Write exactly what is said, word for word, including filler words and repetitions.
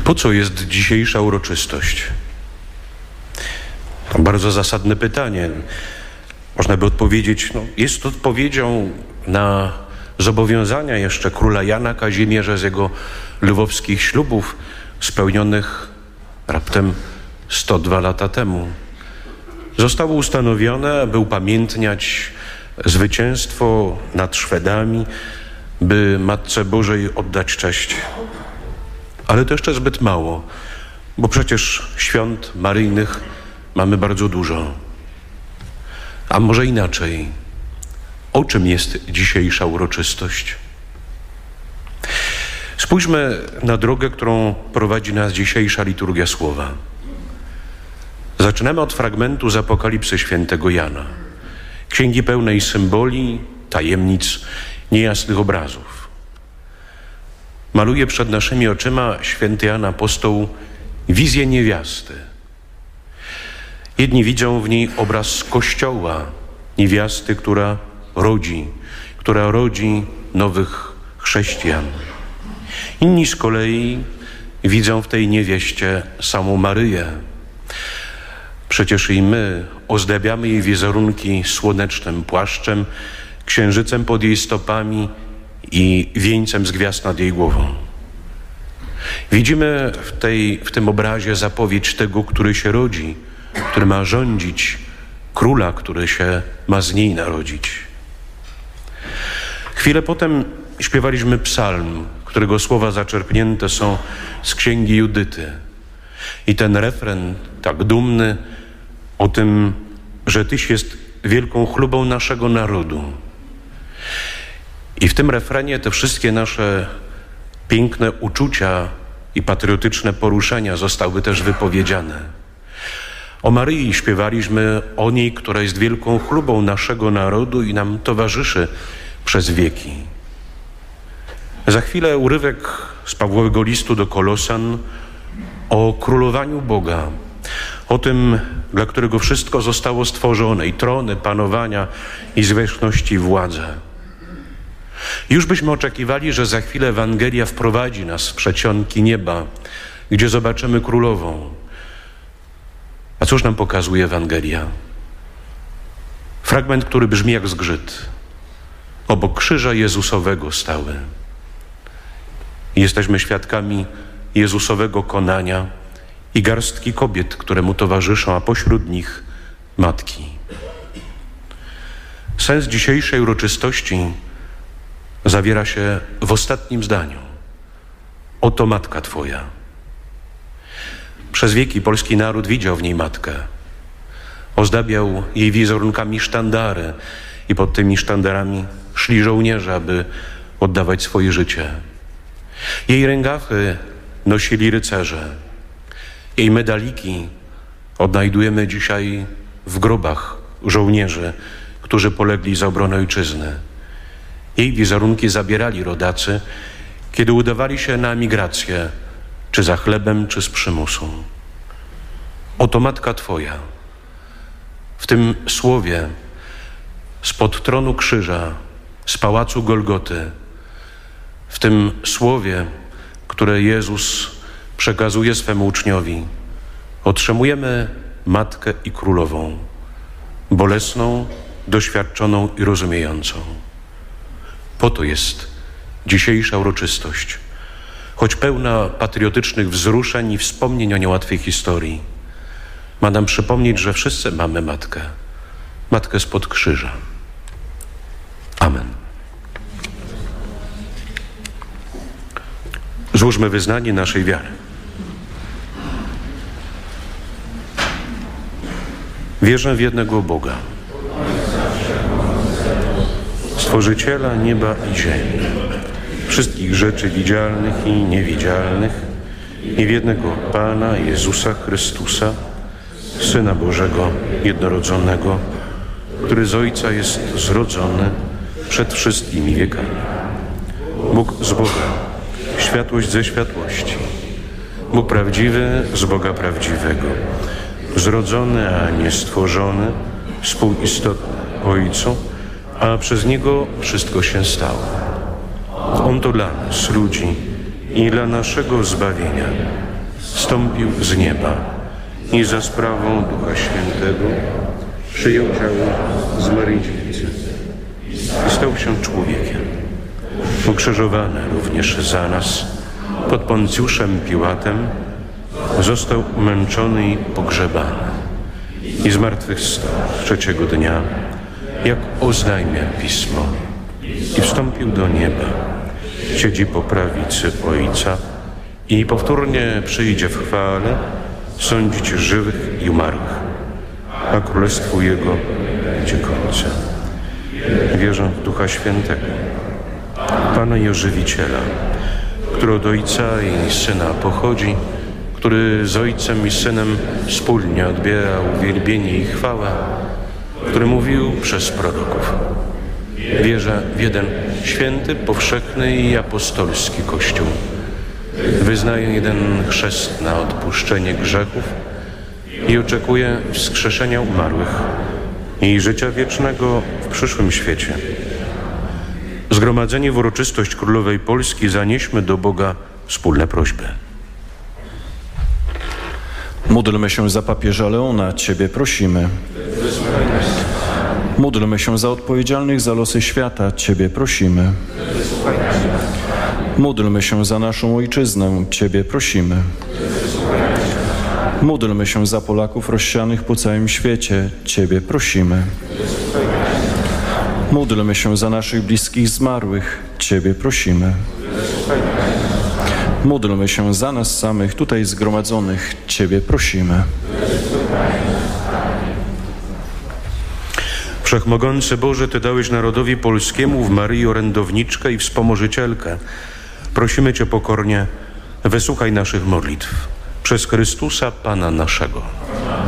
Po co jest dzisiejsza uroczystość? To bardzo zasadne pytanie. Można by odpowiedzieć, no, jest odpowiedzią na zobowiązania jeszcze króla Jana Kazimierza z jego lwowskich ślubów spełnionych raptem sto dwa lata temu. Zostało ustanowione, aby upamiętniać zwycięstwo nad Szwedami, by Matce Bożej oddać cześć. Ale to jeszcze zbyt mało, bo przecież świąt maryjnych mamy bardzo dużo. A może inaczej, o czym jest dzisiejsza uroczystość? Spójrzmy na drogę, którą prowadzi nas dzisiejsza liturgia słowa. Zaczynamy od fragmentu z Apokalipsy świętego Jana, księgi pełnej symboli, tajemnic, niejasnych obrazów. Maluje przed naszymi oczyma święty Jan Apostoł wizję niewiasty. Jedni widzą w niej obraz Kościoła, niewiasty, która rodzi, która rodzi nowych chrześcijan. Inni z kolei widzą w tej niewieście samą Maryję. Przecież i my ozdabiamy jej wizerunki słonecznym płaszczem, księżycem pod jej stopami i wieńcem z gwiazd nad jej głową. Widzimy w, tej, w tym obrazie zapowiedź tego, który się rodzi, który ma rządzić, króla, który się ma z niej narodzić. Chwilę potem śpiewaliśmy psalm, którego słowa zaczerpnięte są z księgi Judyty. I ten refren tak dumny o tym, że Tyś jest wielką chlubą naszego narodu. I w tym refrenie te wszystkie nasze piękne uczucia i patriotyczne poruszenia zostały też wypowiedziane. O Maryi śpiewaliśmy, o niej, która jest wielką chlubą naszego narodu i nam towarzyszy przez wieki. Za chwilę urywek z Pawłowego listu do Kolosan o królowaniu Boga, o tym, dla którego wszystko zostało stworzone, i trony, panowania, i zwierzchności, władze. Już byśmy oczekiwali, że za chwilę Ewangelia wprowadzi nas w przedsionki nieba, gdzie zobaczymy królową. A cóż nam pokazuje Ewangelia? Fragment, który brzmi jak zgrzyt. Obok krzyża Jezusowego stały. Jesteśmy świadkami Jezusowego konania i garstki kobiet, które mu towarzyszą, a pośród nich matki. Sens dzisiejszej uroczystości zawiera się w ostatnim zdaniu. Oto matka Twoja. Przez wieki polski naród widział w niej matkę. Ozdabiał jej wizerunkami sztandary i pod tymi sztandarami szli żołnierze, aby oddawać swoje życie. Jej ręgawy nosili rycerze. Jej medaliki odnajdujemy dzisiaj w grobach żołnierzy, którzy polegli za obronę ojczyzny. Jej wizerunki zabierali rodacy, kiedy udawali się na emigrację, czy za chlebem, czy z przymusu. Oto matka Twoja. W tym słowie spod tronu krzyża, z pałacu Golgoty, w tym słowie, które Jezus przekazuje swemu uczniowi, otrzymujemy matkę i królową, bolesną, doświadczoną i rozumiejącą. Po to jest dzisiejsza uroczystość, choć pełna patriotycznych wzruszeń i wspomnień o niełatwej historii. Ma nam przypomnieć, że wszyscy mamy matkę, matkę spod krzyża. Amen. Złóżmy wyznanie naszej wiary. Wierzę w jednego Boga, Stworzyciela nieba i ziemi, wszystkich rzeczy widzialnych i niewidzialnych, i w jednego Pana Jezusa Chrystusa, Syna Bożego jednorodzonego, który z Ojca jest zrodzony przed wszystkimi wiekami. Bóg z Boga, światłość ze światłości, Bóg prawdziwy z Boga prawdziwego, zrodzony, a nie stworzony, współistotny Ojcu, a przez Niego wszystko się stało. On to dla nas, ludzi, i dla naszego zbawienia zstąpił z nieba i za sprawą Ducha Świętego przyjął ciało z Maryi Dziewicy i stał się człowiekiem. Ukrzyżowany również za nas pod Poncjuszem Piłatem, został umęczony i pogrzebany i zmartwychwstał trzeciego dnia, jak oznajmia Pismo, i wstąpił do nieba. Siedzi po prawicy Ojca i powtórnie przyjdzie w chwale sądzić żywych i umarłych, a królestwu Jego będzie końca. Wierzę w Ducha Świętego, Pana i Ożywiciela, który od Ojca i Syna pochodzi, który z Ojcem i Synem wspólnie odbiera uwielbienie i chwałę, który mówił przez proroków. Wierzę w jeden święty, powszechny i apostolski Kościół. Wyznaję jeden chrzest na odpuszczenie grzechów i oczekuję wskrzeszenia umarłych i życia wiecznego w przyszłym świecie. Zgromadzenie w uroczystość Królowej Polski zanieśmy do Boga wspólne prośby. Módlmy się za papieża Leona, Ciebie prosimy. Módlmy się za odpowiedzialnych za losy świata, Ciebie prosimy. Módlmy się za naszą ojczyznę, Ciebie prosimy. Módlmy się za Polaków rozsianych po całym świecie, Ciebie prosimy. Módlmy się za naszych bliskich zmarłych, Ciebie prosimy. Módlmy się za nas samych tutaj zgromadzonych, Ciebie prosimy. Wszechmogący Boże, Ty dałeś narodowi polskiemu w Maryi orędowniczkę i wspomożycielkę. Prosimy Cię pokornie, wysłuchaj naszych modlitw. Przez Chrystusa Pana naszego.